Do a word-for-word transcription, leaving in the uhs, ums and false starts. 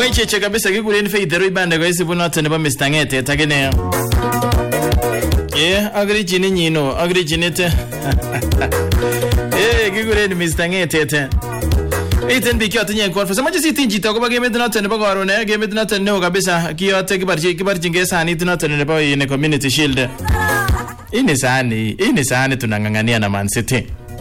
cheche kabisa kikuren Faith Roibande kwa isibu noto nebo Mister Ngete takene. Eh, agri chini nyino, agri chinite. Eh, kikuren Mister Ngete te. Iten biki atinye conference. Maji si tinji to ko ba game noto nebo karon eh, game noto neo kabisa. Kiyote kibarji kibarji ngesani noto nebo ine Community Shield. Ini sani, ini sani tunangangania na Man City.